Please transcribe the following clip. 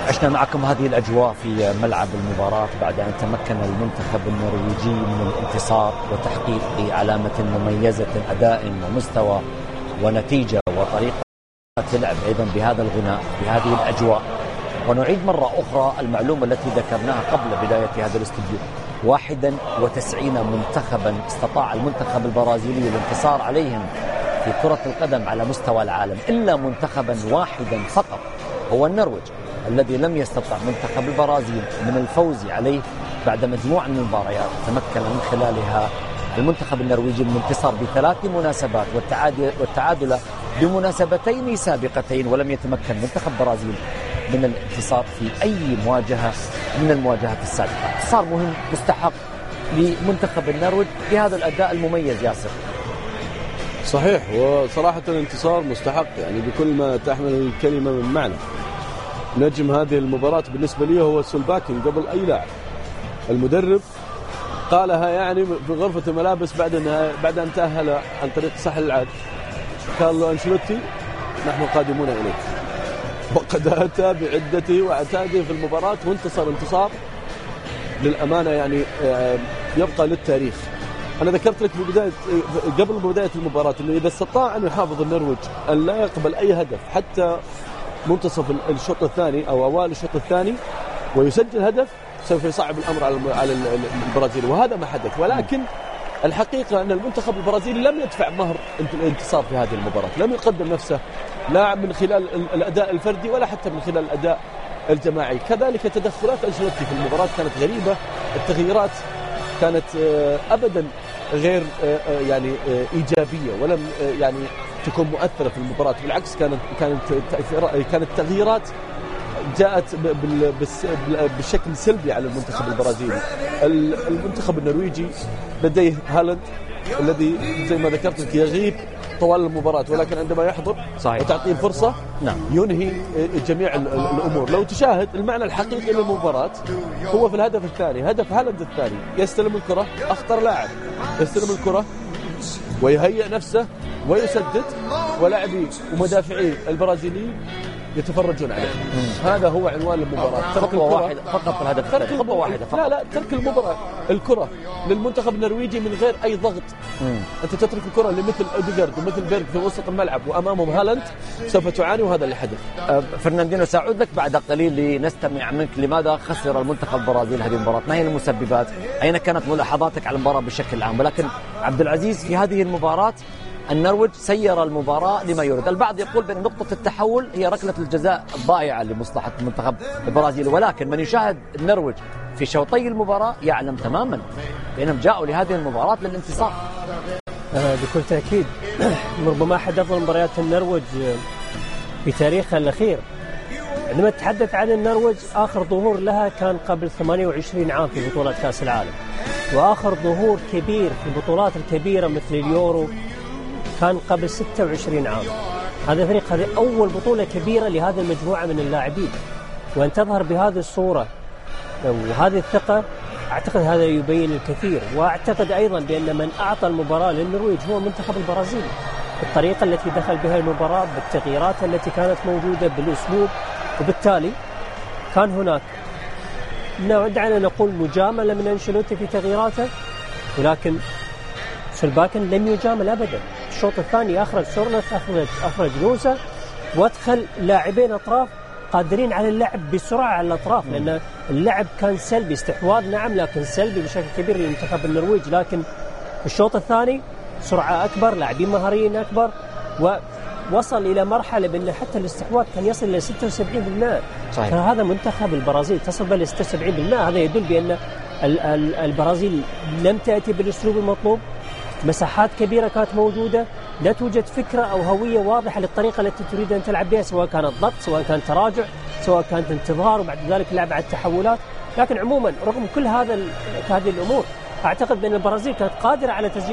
عشنا معكم هذه الأجواء في ملعب المباراة بعد أن تمكن المنتخب النرويجي من الانتصار وتحقيق علامة مميزة أداء ومستوى ونتيجة وطريقة لعب أيضا بهذا الغناء بهذه الأجواء. ونعيد مرة أخرى المعلومة التي ذكرناها قبل بداية هذا الاستوديو: 91 منتخبا استطاع المنتخب البرازيلي الانتصار عليهم في كرة القدم على مستوى العالم، إلا منتخبا واحدا فقط هو النرويج الذي لم يستطع منتخب البرازيل من الفوز عليه بعد مجموعة من المباريات تمكن من خلالها المنتخب النرويجي من الانتصار ب3 مناسبات والتعادل بمناسبتين سابقتين، ولم يتمكن منتخب البرازيل من الانتصار في أي مواجهة من المواجهات السابقة. انتصار مهم مستحق لمنتخب النرويج بهذا الأداء المميز. ياسر صحيح، وصراحة الانتصار مستحق يعني بكل ما تحمل الكلمة من معنى. نجم هذه المباراة بالنسبة لي هو سولباكن قبل أي لاعب. المدرب قالها يعني في غرفة الملابس بعد أن تأهل عن طريق ساحل العاج، قال له أنشيلوتي نحن قادمون إليك، وقد أتى بعدته وعتاده في المباراة وانتصار للأمانة يعني يبقى للتاريخ. أنا ذكرت لك قبل بداية المباراة أنه إذا استطاع أن يحافظ النرويج أن لا يقبل أي هدف حتى منتصف الشوط الثاني أو أوائل الشوط الثاني ويسجل هدف، سوف يصعب الأمر على البرازيل، وهذا ما حدث. ولكن الحقيقة أن المنتخب البرازيلي لم يدفع مهر الانتصار في هذه المباراة، لم يقدم نفسه لا من خلال الأداء الفردي ولا حتى من خلال الأداء الجماعي. كذلك تدخلات أنشيلوتي في المباراة كانت غريبة، التغييرات كانت أبدا غير يعني إيجابية ولم يعني تكون مؤثرة في المباراة، بالعكس كانت تغييرات جاءت بشكل سلبي على المنتخب البرازيلي. المنتخب النرويجي لديه هالاند الذي زي ما ذكرت لك يغيب طوال المباراة، ولكن عندما يحضر وتعطيه فرصة ينهي جميع الأمور. لو تشاهد المعنى الحقيقي للمباراة هو في الهدف الثاني، هدف هالاند الثاني، يستلم الكرة، أخطر لاعب يستلم الكرة ويهيئ نفسه ويسدد، ولاعبي ومدافعي البرازيليين يتفرجون عليه. هذا هو عنوان المباراة. خطوة واحدة فقط الهدف، خطوة واحدة فقط. لا ترك المباراة الكرة للمنتخب النرويجي من غير أي ضغط. أنت تترك الكرة لمثل أوديغارد ومثل بيرغ في وسط الملعب وأمامهم هالاند، سوف تعاني، وهذا اللي حدث. فرناندينو، سأعود لك بعد قليل لنستمع منك لماذا خسر المنتخب البرازيلي هذه المباراة، ما هي المسببات، أين كانت ملاحظاتك على المباراة بشكل عام. ولكن عبد العزيز، في هذه المباراة النرويج سير المباراة لما يريد. البعض يقول بأن نقطة التحول هي ركلة الجزاء الضائعة لمصلحة المنتخب البرازيلي، ولكن من يشاهد النرويج في شوطي المباراة يعلم تماما بأنهم جاءوا لهذه المباراة للانتصار. بكل تأكيد ربما أحد أفضل مباريات النرويج في تاريخها الأخير. عندما تتحدث عن النرويج آخر ظهور لها كان قبل 28 عام في بطولة كأس العالم، وآخر ظهور كبير في البطولات الكبيرة مثل اليورو كان قبل 26 عام. هذا الفريق هذه أول بطولة كبيرة لهذه المجموعة من اللاعبين، وأن تظهر بهذه الصورة وهذه الثقة أعتقد هذا يبين الكثير. وأعتقد أيضا بأن من أعطى المباراة للنرويج هو المنتخب البرازيلي، بالطريقة التي دخل بها المباراة، بالتغييرات التي كانت موجودة، بالأسلوب، وبالتالي كان هناك دعنا نقول مجاملة من أنشيلوتي في تغييراته، ولكن سولباكن لم يجامل أبدا. الشوط الثاني أخرج سورنث، أخرج نوسا، وادخل لاعبين أطراف قادرين على اللعب بسرعة على الأطراف، لأن اللعب كان سلبي، استحواذ نعم لكن سلبي بشكل كبير لمنتخب النرويج. لكن في الشوط الثاني سرعة أكبر، لاعبين مهاريين أكبر، ووصل إلى مرحلة بأن حتى الاستحواذ كان يصل إلى 76%. فهذا منتخب البرازيل تصل إلى 76%. هذا يدل بأن البرازيل لم تأتي بالأسلوب المطلوب، مساحات كبيرة كانت موجودة، لا توجد فكرة أو هوية واضحة للطريقة التي تريد أن تلعب بها، سواء كانت ضغط، سواء كان تراجع، سواء كانت انتظار وبعد ذلك لعب على التحولات. لكن عموما رغم كل هذه الأمور أعتقد بأن البرازيل كانت قادرة على تسجيل